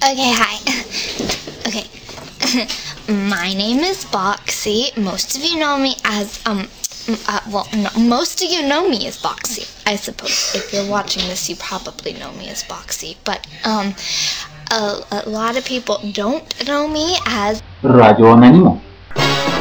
Okay, hi. Okay. My name is Boxy. Most of you know me as, most of you know me as Boxy, I suppose. If you're watching this, you probably know me as Boxy. But, a lot of people don't know me as Radio Anonimo.